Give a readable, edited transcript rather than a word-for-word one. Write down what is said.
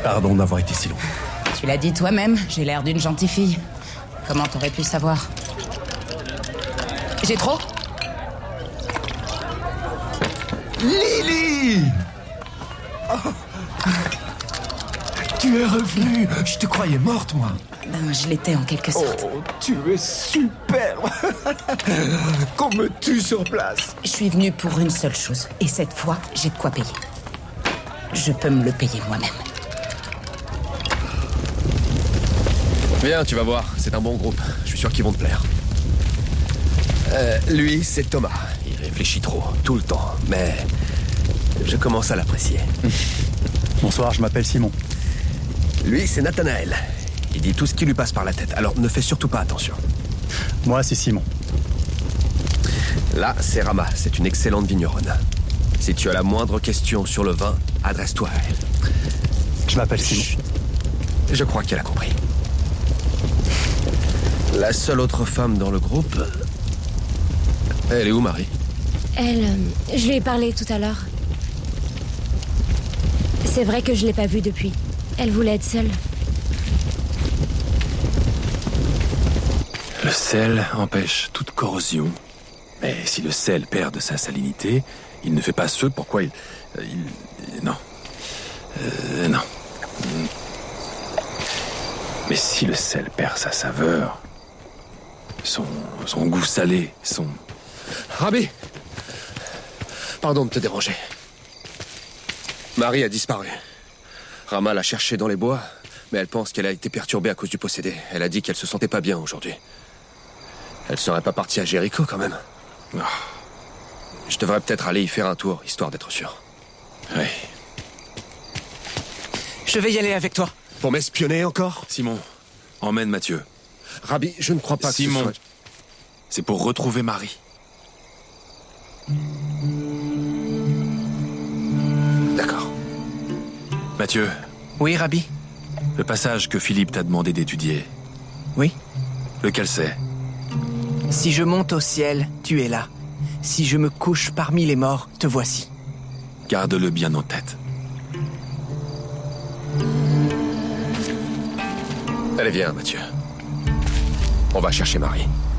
Pardon d'avoir été si long. Tu l'as dit toi-même, j'ai l'air d'une gentille fille. Comment t'aurais pu savoir? J'ai trop? Lily! Oh. Tu es revenue. Je te croyais morte, moi. Ben, je l'étais en quelque sorte. Oh, tu es superbe. Qu'on me tue sur place. Je suis venue pour une seule chose. Et cette fois, j'ai de quoi payer. Je peux me le payer moi-même. Viens, tu vas voir. C'est un bon groupe. Je suis sûr qu'ils vont te plaire. Lui, c'est Thomas. Il réfléchit trop, tout le temps. Mais je commence à l'apprécier. Bonsoir, je m'appelle Simon. Lui, c'est Nathanaël. Il dit tout ce qui lui passe par la tête. Alors ne fais surtout pas attention. Moi, c'est Simon. Là, c'est Rama. C'est une excellente vigneronne. Si tu as la moindre question sur le vin, adresse-toi à elle. Je m'appelle Simon. Chut. Je crois qu'elle a compris. La seule autre femme dans le groupe... Elle est où, Marie? Je lui ai parlé tout à l'heure. C'est vrai que je l'ai pas vue depuis. Elle voulait être seule. Le sel empêche toute corrosion. Mais si le sel perd de sa salinité, il ne fait pas ce pourquoi il non. Non. Mais si le sel perd sa saveur, son goût salé, son... Rabi! Pardon de te déranger. Marie a disparu. Rama l'a cherchée dans les bois, mais elle pense qu'elle a été perturbée à cause du possédé. Elle a dit qu'elle se sentait pas bien aujourd'hui. Elle serait pas partie à Jéricho, quand même. Oh. Je devrais peut-être aller y faire un tour, histoire d'être sûr. Oui. Je vais y aller avec toi. Pour m'espionner encore? Simon, emmène Mathieu. Rabi, je ne crois pas Simon, que ce soit... c'est pour retrouver Marie. D'accord. Mathieu. Oui, Rabi? Le passage que Philippe t'a demandé d'étudier. Oui? Lequel c'est? Si je monte au ciel, tu es là. Si je me couche parmi les morts, te voici. Garde-le bien en tête. Allez, viens, Mathieu. On va chercher Marie.